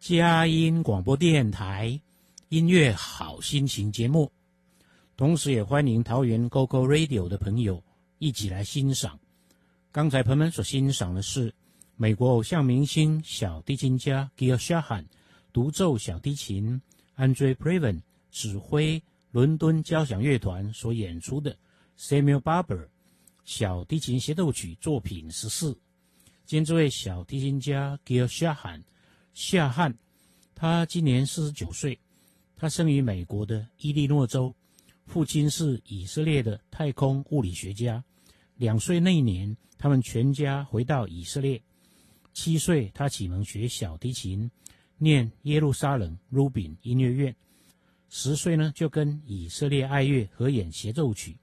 佳音广播电台音乐好心情节目，同时也欢迎桃园 GoGo Radio 的朋友一起来欣赏。刚才朋友们所欣赏的是美国偶像明星小提琴家 Gil Shahan 独奏小提琴 Andre Previn 指挥伦敦交响乐团所演出的 Samuel Barber 小提琴协奏曲作品14。今天这位小提琴家 Gil Shahan 夏汉，他今年49岁，他生于美国的伊利诺州，父亲是以色列的太空物理学家。2岁那年，他们全家回到以色列。7岁，他启蒙学小提琴，念耶路撒冷鲁宾音乐院。10岁呢，就跟以色列爱乐合演协奏曲。